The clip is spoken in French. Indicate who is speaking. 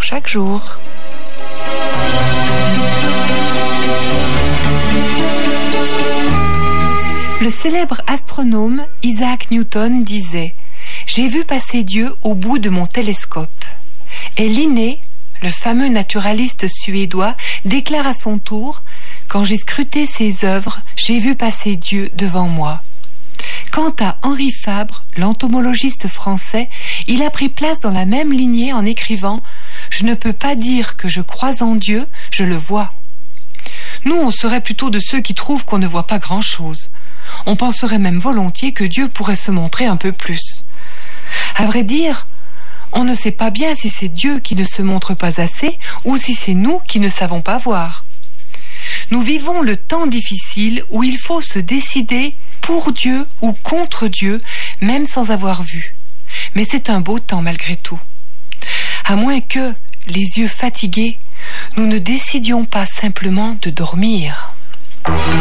Speaker 1: chaque jour. Le célèbre astronome Isaac Newton disait « J'ai vu passer Dieu au bout de mon télescope ». Et Linné, le fameux naturaliste suédois, déclare à son tour « Quand j'ai scruté ses œuvres, j'ai vu passer Dieu devant moi ». Quant à Henri Fabre, l'entomologiste français, il a pris place dans la même lignée en écrivant « Je ne peux pas dire que je crois en Dieu, je le vois ». Nous, on serait plutôt de ceux qui trouvent qu'on ne voit pas grand-chose. On penserait même volontiers que Dieu pourrait se montrer un peu plus. À vrai dire, on ne sait pas bien si c'est Dieu qui ne se montre pas assez ou si c'est nous qui ne savons pas voir. Nous vivons le temps difficile où il faut se décider pour Dieu ou contre Dieu, même sans avoir vu. Mais c'est un beau temps malgré tout. À moins que, les yeux fatigués, nous ne décidions pas simplement de dormir.